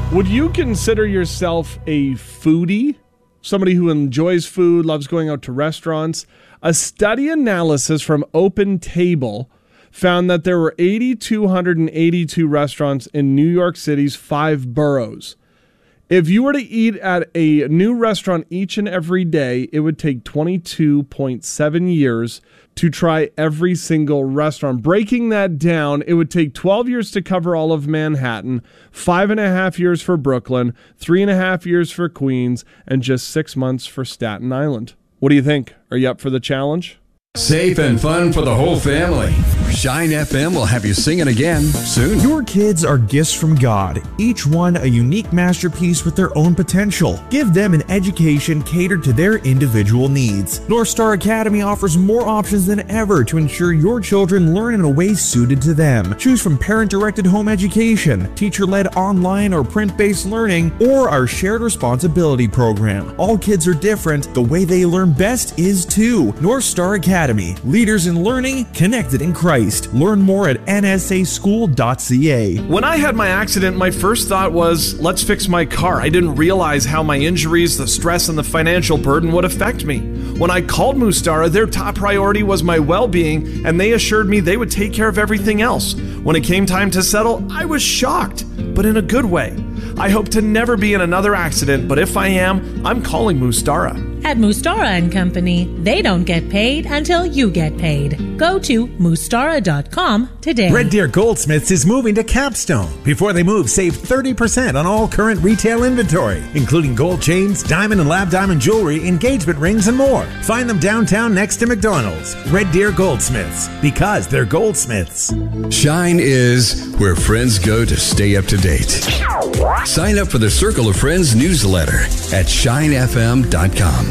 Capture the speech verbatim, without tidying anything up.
Would you consider yourself a foodie? Somebody who enjoys food, loves going out to restaurants? A study analysis from Open Table found that there were eight thousand two hundred eighty-two restaurants in New York City's five boroughs. If you were to eat at a new restaurant each and every day, it would take twenty-two point seven years to try every single restaurant. Breaking that down, it would take twelve years to cover all of Manhattan, five and a half years for Brooklyn, three and a half years for Queens, and just six months for Staten Island. What do you think? Are you up for the challenge? Safe and fun for the whole family. Shine F M will have you singing again soon. Your kids are gifts from God, each one a unique masterpiece with their own potential. Give them an education catered to their individual needs. North Star Academy offers more options than ever to ensure your children learn in a way suited to them. Choose from parent-directed home education, teacher-led online or print-based learning, or our shared responsibility program. All kids are different. The way they learn best is too. North Star Academy, leaders in learning, connected in Christ. Learn more at N S A school dot C A. When I had my accident, my first thought was, let's fix my car. I didn't realize how my injuries, the stress, and the financial burden would affect me. When I called Mustara, their top priority was my well-being, and they assured me they would take care of everything else. When it came time to settle, I was shocked, but in a good way. I hope to never be in another accident, but if I am, I'm calling Mustara. At Mustara and Company, they don't get paid until you get paid. Go to Mustara dot com today. Red Deer Goldsmiths is moving to Capstone. Before they move, save thirty percent on all current retail inventory, including gold chains, diamond and lab diamond jewelry, engagement rings, and more. Find them downtown next to McDonald's. Red Deer Goldsmiths, because they're goldsmiths. Shine is where friends go to stay up to date. Sign up for the Circle of Friends newsletter at shine f m dot com.